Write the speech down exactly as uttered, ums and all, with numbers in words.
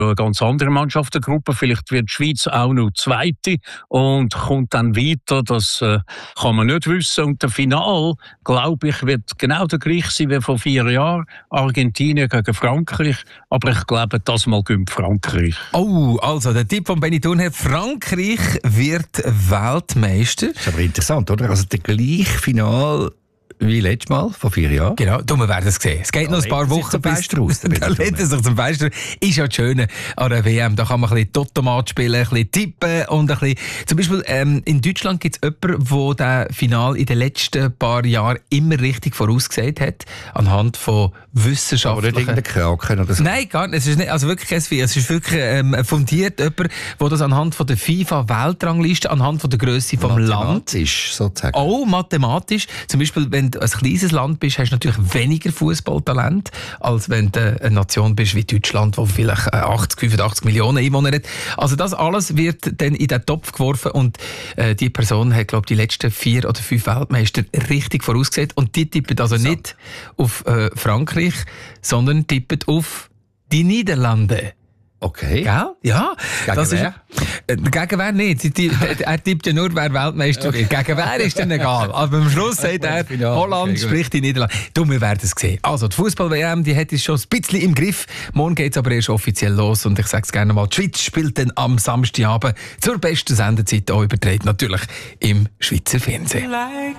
eine ganz andere Mannschaftsgruppe. Vielleicht wird die Schweiz auch noch Zweite und kommt dann weiter. Das äh, kann man nicht wissen. Und der Final, glaube ich, wird genau der gleiche sein wie vor vier Jahren. Argentinien gegen Frankreich. Aber ich glaube, das Mal gönnt Frankreich. Oh, also der Tipp von Benny Thurnherr: Frankreich wird Weltmeister. Das ist aber interessant, oder? Also der gleiche Final wie letztes Mal, vor vier Jahren. Genau, du, wir werden es sehen. Es geht Da noch ein paar Wochen bis... Raus, Da lädt er sich zum Fenster. Ist ja das Schöne an der W M. Da kann man ein bisschen Totomat spielen, ein bisschen tippen und ein bisschen... Zum Beispiel ähm, in Deutschland gibt es jemanden, der das Final in den letzten paar Jahren immer richtig vorausgesagt hat, anhand von wissenschaftlichen... Aber nicht irgendein Kraken oder so? Nein, gar nicht. Es ist nicht, also wirklich kein Vieh. Es ist wirklich ähm, fundiert jemand, der das anhand von der FIFA-Weltrangliste, anhand von der Grösse vom Land... Mathematisch, sozusagen. Auch mathematisch. Zum Beispiel, wenn du ein kleines Land bist, hast du natürlich weniger Fußballtalent, als wenn du eine Nation bist wie Deutschland, wo vielleicht achtzig, fünfundachtzig Millionen Einwohner hat. Also das alles wird dann in den Topf geworfen und äh, die Person hat, glaube ich, die letzten vier oder fünf Weltmeister richtig vorausgesehen. Und die tippen also so. nicht auf äh, Frankreich, sondern tippen auf die Niederlande. Okay. Gell? Ja. Gegen das wer? Ist, äh, gegen wer nicht. Die, die, er tippt ja nur, wer Weltmeister wird. Gegen wer ist denn egal. Aber am Schluss sagt er, Holland okay, spricht die Niederlande. Du, wir werden es sehen. Also, die Fußball-W M, die hat es schon ein bisschen im Griff. Morgen geht es aber erst offiziell los. Und ich sage es gerne mal, die Schweiz spielt dann am Samstagabend zur besten Sendezeit auch übertragen. Natürlich im Schweizer Fernsehen. Like